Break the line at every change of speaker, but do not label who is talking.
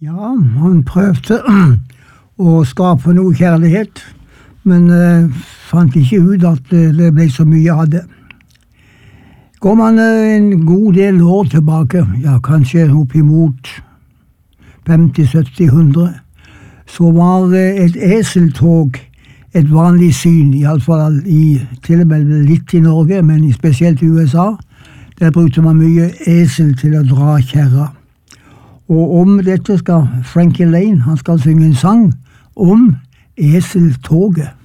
Ja, han prøvde å skape noe kjærlighet, men fant ikke ut at det ble så mye av det. Går man en god del år tilbake, ja kanskje opp imot 50-70-100, så var et eseltog et vanlig syn, i alle fall til og med litt i Norge, men spesielt i USA. Der brukte man mye esel til å dra kjerra. Og om dette skal Frankie Laine, han skal synge en sang om eseltoget.